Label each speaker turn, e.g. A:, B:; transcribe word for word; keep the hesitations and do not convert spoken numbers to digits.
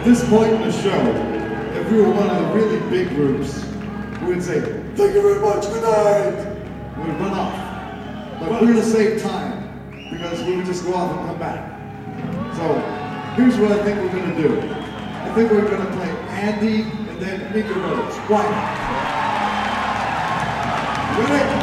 A: At this point in the show, if we were one of the really big groups, we would say, thank you very much, good night! We would run off. But we're going to save time, because we would just go off and come back. So, here's what I think we're going to do. I think we're going to play Andy and then Mika Rose. Why not? Ready?